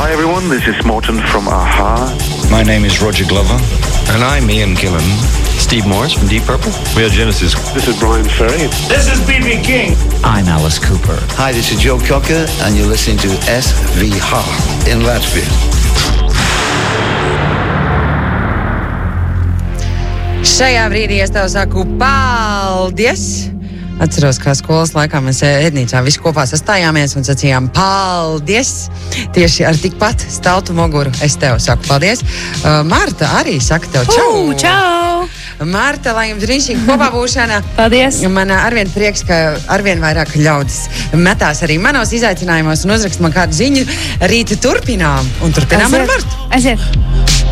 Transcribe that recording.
Hi everyone, this is Morten from Aha. My name is Roger Glover. And I'm Ian Gillan. Steve Morris from Deep Purple. We are Genesis. This is Brian Ferry. This is B.B. King. I'm Alice Cooper. Hi, this is Joe Cocker, and you're listening to SVH in Latvia. Šajā brīdī es tev saku paldies! Atceros, kā skolas laikā mēs ēdnīcā visi kopā sastājāmies un sacījām paldies. Tieši ar tikpat staltu muguru es tev saku paldies. Marta arī saka tev čau! Čau! Marta, lai jums brīnišķīga kopā būšana. Paldies! Man arvien prieks, ka arvien vairāk ļaudis metās arī manos izaicinājumos un uzrakst man kādu ziņu. Rīt turpinām. Un turpinām ar Martu. Aiziet!